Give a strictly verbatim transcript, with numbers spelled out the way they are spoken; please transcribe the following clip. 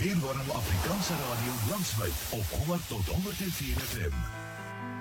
Veel warm Afrikaanse radio landwyd op honderd tot honderd en vier F M.